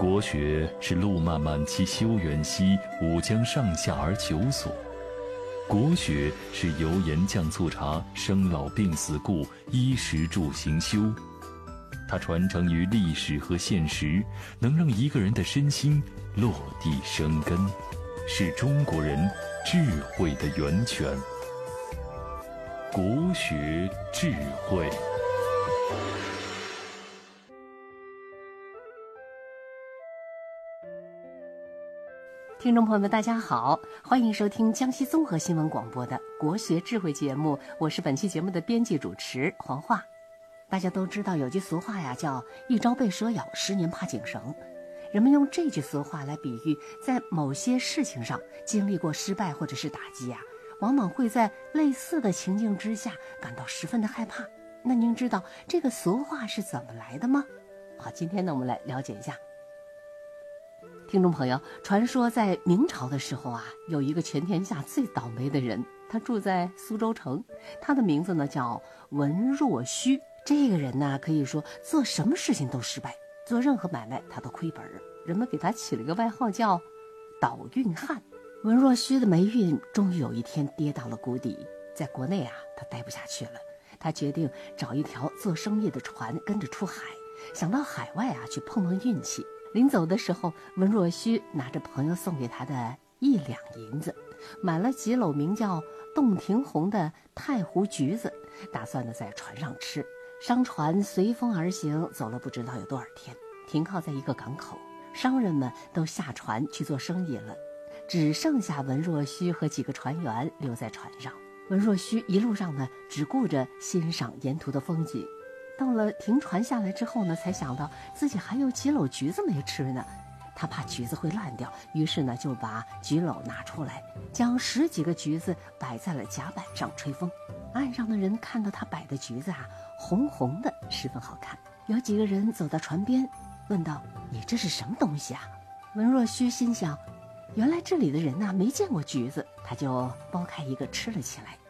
国学是路漫漫其修远兮，吾将上下而求索。国学是油盐酱醋茶、生老病死故、衣食住行修。它传承于历史和现实，能让一个人的身心落地生根，是中国人智慧的源泉。国学智慧。 听众朋友们，大家好，欢迎收听江西综合新闻广播的国学智慧节目，我是本期节目的编辑主持黄华。大家都知道有句俗话呀，叫一朝被蛇咬，10年怕井绳。人们用这句俗话来比喻，在某些事情上经历过失败或者是打击呀，往往会在类似的情境之下感到十分的害怕。那您知道这个俗话是怎么来的吗？好，今天呢，我们来了解一下。听众朋友，传说在明朝的时候啊，有一个全天下最倒霉的人，他住在苏州城，他的名字呢叫文若虚。这个人呢，可以说做什么事情都失败，做任何买卖他都亏本，人们给他起了个外号叫倒运汉。文若虚的霉运终于有一天跌到了谷底，在国内啊，他待不下去了，他决定找一条做生意的船跟着出海，想到海外啊去碰碰运气。临走的时候，文若虚拿着朋友送给他的1两银子，买了几篓名叫洞庭红的太湖橘子，打算呢在船上吃。商船随风而行，走了不知道有多少天，停靠在一个港口，商人们都下船去做生意了，只剩下文若虚和几个船员留在船上。文若虚一路上呢只顾着欣赏沿途的风景，到了停船下来之后呢，才想到自己还有几篓橘子没吃呢。他怕橘子会烂掉，于是呢就把橘篓拿出来，将10几个橘子摆在了甲板上吹风。岸上的人看到他摆的橘子啊，红红的，十分好看。有几个人走到船边，问道：“你这是什么东西啊？”文若虚心想，原来这里的人呐没见过橘子，他就剥开一个吃了起来。